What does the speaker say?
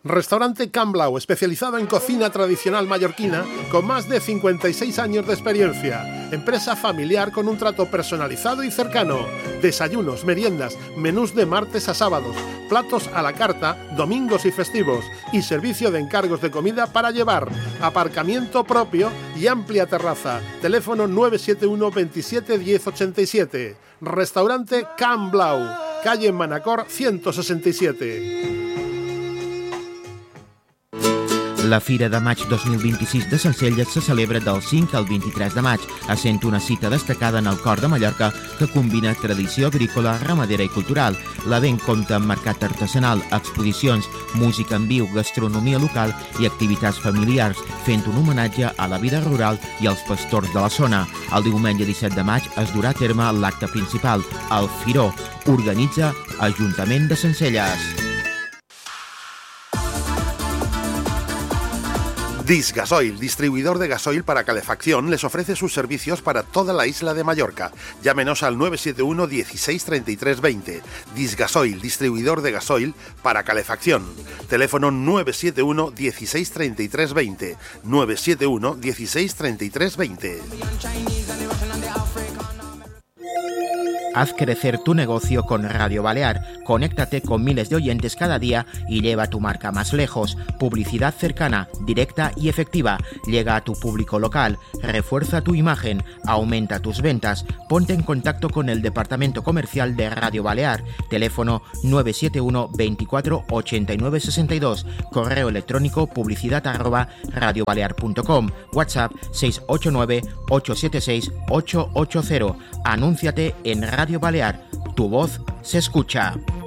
Restaurante Can Blau, especializado en cocina tradicional mallorquina, con más de 56 años de experiencia. Empresa familiar con un trato personalizado y cercano. Desayunos, meriendas, menús de martes a sábados, platos a la carta, domingos y festivos, y servicio de encargos de comida para llevar. Aparcamiento propio y amplia terraza. Teléfono 971 27 10 87. Restaurante Can Blau, calle Manacor 167. La Fira de Maig 2026 de Sencelles se celebra del 5 al 23 de maig, essent una cita destacada en el cor de Mallorca que combina tradició agrícola, ramadera i cultural. L'event compta amb mercat artesanal, exposicions, música en viu, gastronomia local i activitats familiars, fent un homenatge a la vida rural i als pastors de la zona. El diumenge 17 de maig es durà a terme l'acte principal, el Firó. Organitza Ajuntament de Sencelles. Disgasoil, distribuidor de gasoil para calefacción, les ofrece sus servicios para toda la isla de Mallorca. Llámenos al 971 16 33 20. Disgasoil, distribuidor de gasoil para calefacción. Teléfono 971 16 33 20. 971 16 33 20. Haz crecer tu negocio con Radio Balear. Conéctate con miles de oyentes cada día y lleva tu marca más lejos. Publicidad cercana, directa y efectiva. Llega a tu público local. Refuerza tu imagen. Aumenta tus ventas. Ponte en contacto con el departamento comercial de Radio Balear. Teléfono 971 24 89 62. Correo electrónico publicidad@radiobalear.com. WhatsApp 689 876 880. Anúnciate en Radio Balear. Tu voz se escucha.